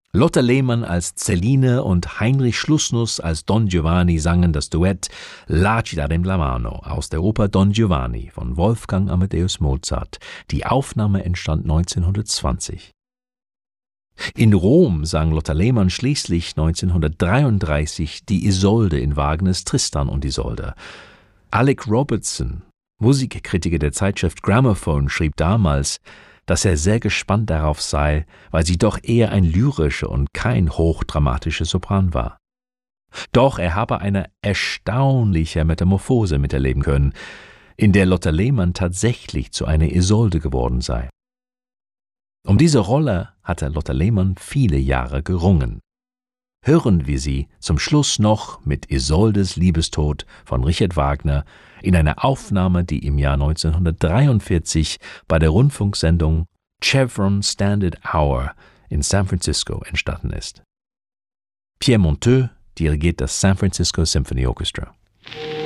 Lotte Lehmann als Celine und Heinrich Schlussnuss als Don Giovanni sangen das Duett La città del Lamano aus der Oper Don Giovanni von Wolfgang Amadeus Mozart. Die Aufnahme entstand 1920. In Rom sang Lotte Lehmann schließlich 1933 die Isolde in Wagners Tristan und Isolde. Alec Robertson, Musikkritiker der Zeitschrift Gramophone, schrieb damals, dass er sehr gespannt darauf sei, weil sie doch eher ein lyrischer und kein hochdramatischer Sopran war. Doch er habe eine erstaunliche Metamorphose miterleben können, in der Lotte Lehmann tatsächlich zu einer Isolde geworden sei. Um diese Rolle hatte Lotte Lehmann viele Jahre gerungen. Hören wir sie zum Schluss noch mit Isoldes Liebestod von Richard Wagner in einer Aufnahme, die im Jahr 1943 bei der Rundfunksendung Chevron Standard Hour in San Francisco entstanden ist. Pierre Monteux dirigiert das San Francisco Symphony Orchestra.